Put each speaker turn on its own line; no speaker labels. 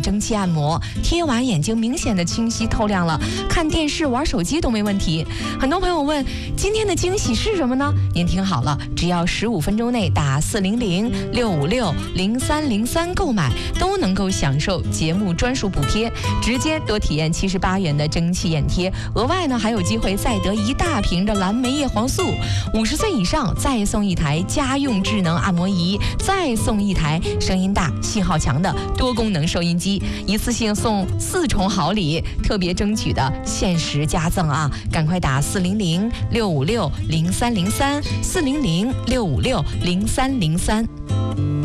蒸汽按摩，贴完眼睛明显的清晰透亮了，看电视玩手机都没问题。很多朋友问今天的惊喜是什么呢？您听好了，只要15分钟内打400-656-0303购买，都能够享受节目专属补贴，直接多体验78元的蒸汽眼贴，额外呢还有机会再得1大瓶的蓝莓叶黄素，50岁以上再送1台家用智能按摩仪，再送1台声音大、信号强的多功能收音机，一次性送4重好礼，特别争取的限时加赠啊！赶快打400-656-0303，400-656-0303。